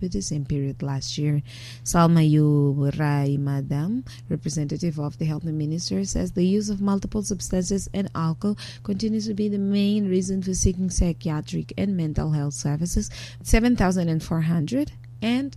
with the same period last year. Salmayu Raimadam, representative of the Health Minister, says the use of multiple substances and alcohol continues to be the main reason for seeking psychiatric and mental health services, 7,400 and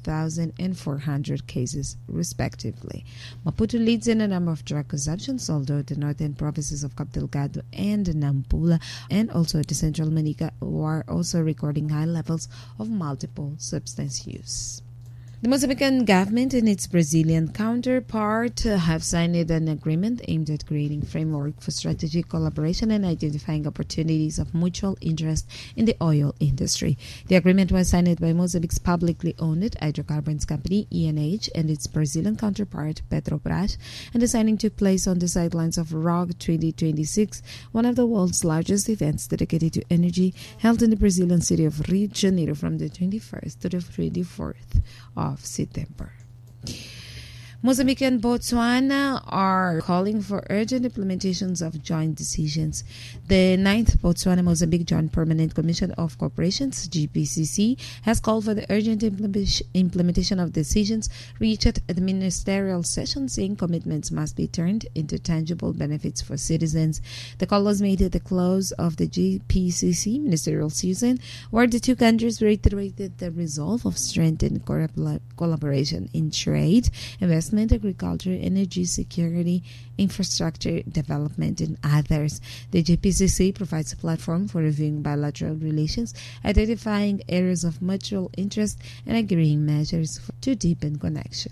5,400 cases, respectively. Maputo leads in a number of drug consumptions, although the northern provinces of Cabo Delgado and Nampula and also the central Manica are also recording high levels of multiple substance use. The Mozambican government and its Brazilian counterpart have signed an agreement aimed at creating framework for strategic collaboration and identifying opportunities of mutual interest in the oil industry. The agreement was signed by Mozambique's publicly owned hydrocarbons company, ENH, and its Brazilian counterpart, Petrobras, and the signing took place on the sidelines of ROG 2026, one of the world's largest events dedicated to energy, held in the Brazilian city of Rio de Janeiro from the 21st to the 24th of September. Mozambique and Botswana are calling for urgent implementations of joint decisions. The 9th Botswana-Mozambique Joint Permanent Commission of Corporations, GPCC, has called for the urgent implementation of decisions reached at the ministerial session, saying commitments must be turned into tangible benefits for citizens. The call was made at the close of the GPCC ministerial season, where the two countries reiterated the resolve of strengthened collaboration in trade, investment, agriculture, energy security, infrastructure development, and others. The GPCC provides a platform for reviewing bilateral relations, identifying areas of mutual interest, and agreeing measures to deepen connection.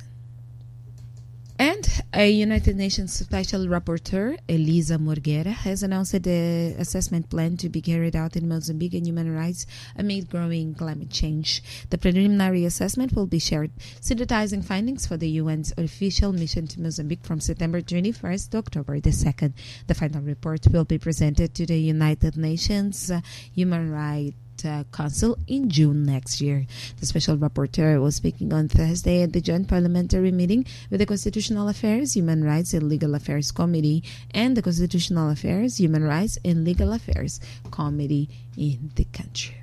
And a United Nations Special Rapporteur, Elisa Morguera, has announced the assessment plan to be carried out in Mozambique and human rights amid growing climate change. The preliminary assessment will be shared, synthesizing findings for the UN's official mission to Mozambique from September 21st to October 2nd. The final report will be presented to the United Nations Human Rights Council in June next year. The special rapporteur was speaking on Thursday at the joint parliamentary meeting with the Constitutional Affairs, Human Rights and Legal Affairs Committee and the Constitutional Affairs, Human Rights and Legal Affairs Committee in the country.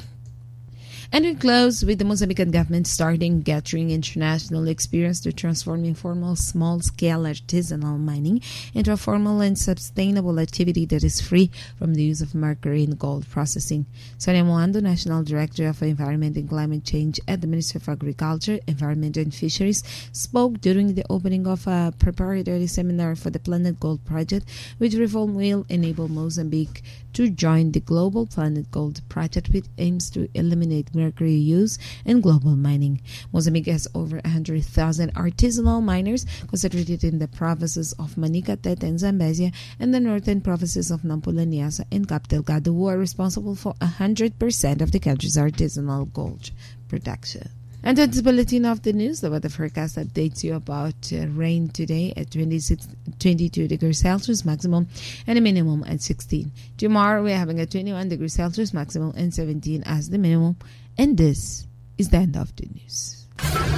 And we close with the Mozambican government starting gathering international experience to transform informal small-scale artisanal mining into a formal and sustainable activity that is free from the use of mercury in gold processing. Sonia Moando, National Director of Environment and Climate Change at the Ministry of Agriculture, Environment and Fisheries, spoke during the opening of a preparatory seminar for the Planet Gold Project, which reform will enable Mozambique to join the Global Planet Gold Project, which aims to eliminate mercury use in global mining. Mozambique has over 100,000 artisanal miners concentrated in the provinces of Manica, Tete, and Zambezia, and the northern provinces of Nampula, Niassa, and Cabo Delgado, who are responsible for 100% of the country's artisanal gold production. And that's the bulletin of the news. The weather forecast updates you about rain today at 22 degrees Celsius maximum and a minimum at 16. Tomorrow we're having a 21 degrees Celsius maximum and 17 as the minimum. And this is the end of the news.